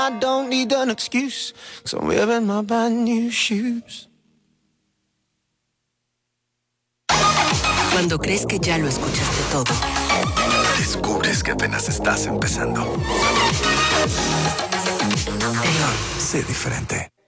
I don't need an excuse, 'cause I'm wearing my brand new shoes. Cuando crees que ya lo escuchaste todo, descubres que apenas estás empezando. peor. Sé diferente.